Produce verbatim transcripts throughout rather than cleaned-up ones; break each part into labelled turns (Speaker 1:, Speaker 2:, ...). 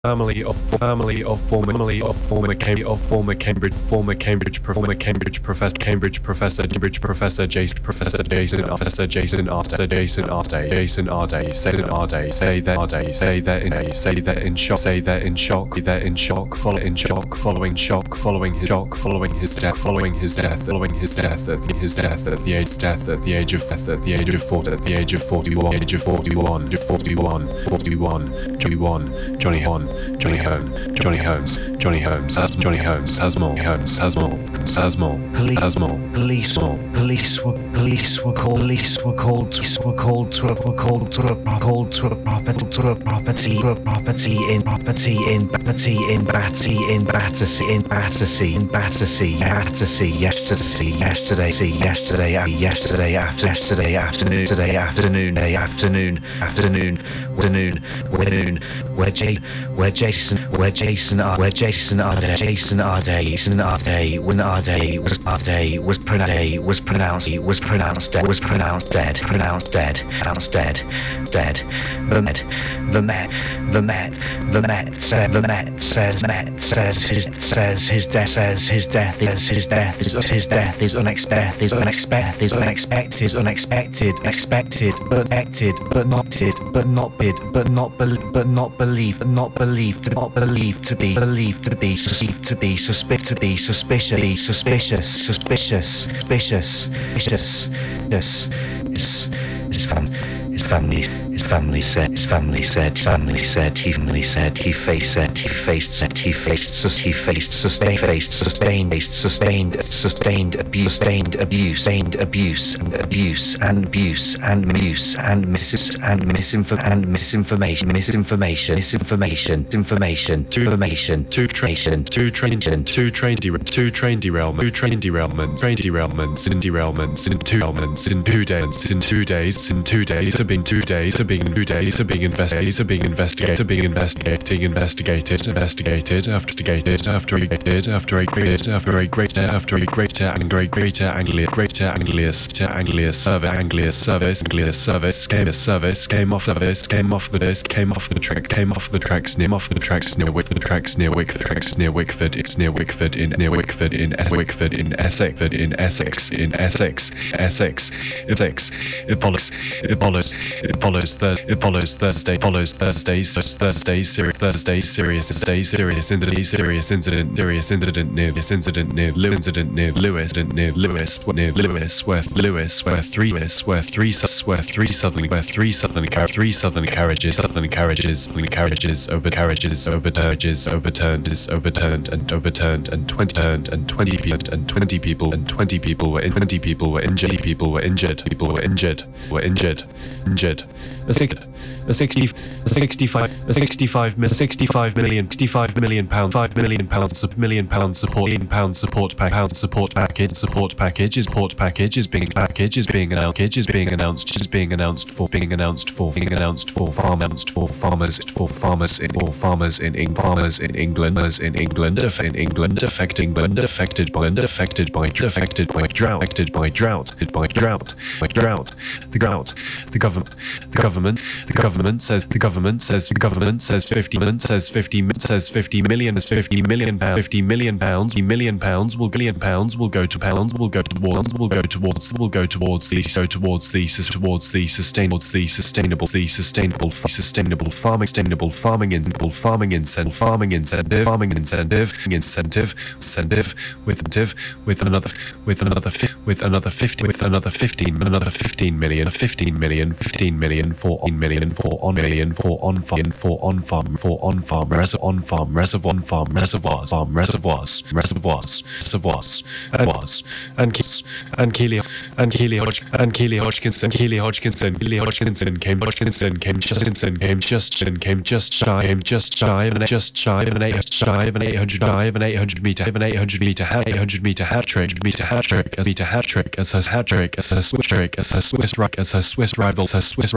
Speaker 1: family of family of former family of former Cambridge of former Cambridge former Cambridge former Cambridge professor Cambridge professor Cambridge professor Jason professor Jason Professor Jason Arte Jason Arte Jason Arte say that Arte say that Arte say that in say that in shock say that in shock that in shock follow in shock following shock following his shock following his death following his death following his death at the, his death at the age death at the age of death at the age of forty at the age of forty-one age of forty-one forty-one forty-one Johnny one Johnny Hon Johnny Holmes, Johnny Holmes, Johnny Holmes, has Johnny Holmes, has more, Holmes, has more, has more,
Speaker 2: Police,
Speaker 1: has more,
Speaker 2: police,
Speaker 1: more.
Speaker 2: police were, police were called, police were called, were called to a, were called to a, called to a property, to a property, to a property in property in property in Battersea in Battersea in Battersea in Battersea Battersea yesterday yesterday see yesterday yesterday after yesterday afternoon today afternoon day afternoon afternoon afternoon afternoon where Jay where Jason where Jason are where Jason Ade Jason Ade Jason Ade when Ade was Ade was pronounced was pronounced was pronounced dead was pronounced dead pronounced dead pronounced dead dead the Met the Met the Met the Met said the Met says Met says his says his death says his death is his death is his death is unexpected is unexpected is unexpected is unexpected expected but expected but not did but not bid but not believe but not believe but not believed not believed to be believed to be perceived to be suspicious to be suspicious suspicious suspicious suspicious suspicious this is his family his family his family said his family said his family said he family said he faced said he faced said he faced he faced sustained faced sustained sustained sustained abuse sustained abuse sustained abuse and abuse and abuse and abuse and mis and misinform and misinformation misinformation misinformation information to information to train
Speaker 1: Two train two train derail two train derailment two train derailments train derailments in derailments in two derailments in two days in two days in two days to being two days to being two days to being investigated to being investigated to being investigating investigated investigated investigated after a great after a great after a great after a greater and great greater Anglia greater Anglias to Anglia service Anglia service Anglia service came a service came off service came off the disc came off the track came off the tracks near off the tracks near Wick the tracks near Wick the tracks near Wickford it's near Wickford in near Wickford in Wickford in Essex in Essex in Essex Essex Essex it follows it follows it follows the it follows Thursday follows Thursdays Thursday serious Thursday serious Thursday serious incident serious incident serious incident near this incident near Lewis incident near Lewis near Lewis near Lewis where Lewis where three Lewis where three where three southern where three southern car three southern carriages southern carriages southern carriages over carriages over carriages overturned is overturned and overturned and twenty turned and twenty people and twenty people and twenty people were in twenty people were injured people were injured people were injured were injured injured a six a sixty a sixty-five a sixty-five sixty-five million sixty-five million pound five million pounds of million pound support million pound support pack pound support package support package is support package is being package is being announced is being announced is being announced for being announced for being announced for farm announced for farmers for farmers in all farmers in England farmers in England as in England in England affecting England affected by affected by affected by drought affected by drought by drought by drought the drought the government the government the government says the government says the government says fifty says fifty says fifty million is fifty million pounds fifty million pounds million pounds will billion pounds will go to pounds will go towards will go towards will go towards the so towards the towards the sustainable the sustainable the sustainable sustainable farming sustainable farming incentive farming incentive farming incentive farming incentive incentive incentive with incentive with another with another with another fifty with another fifteen another fifteen million fifteen million fifteen million for on million for on million for on farm for on farm for on farm res on farm reservoir on farm reservoirs farm reservoirs reservoirs reservoirs and was and Keys and Keely and Keely Hodge and Keely Hodgkinson Keely Hodgkinson Keely Hodgkinson came Hodgkinson came Justinson came just came just shy came just shy of an just shy of an eight shy of an eight hundred shy of an eight hundred meter of an eight hundred meter hat eight hundred meter hat trick meter hat trick as meter hat trick as her hat trick as her Swiss trick as her Swiss rock as her Swiss rival as her Swiss rival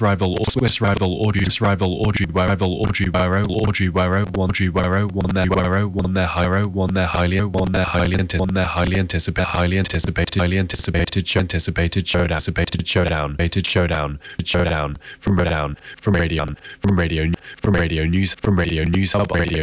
Speaker 1: Swiss rival Audrey rival Audrey rival Audrey Barrow Audrey Barrow one Audrey Barrow one their Barrow one their Hyro one their highly one their highly one their highly anticipated highly anticipated highly anticipated anticipated showdown anticipated showdown anticipated showdown showdown from Radion from Radion from Radio from Radio News from Radio News Hub Radio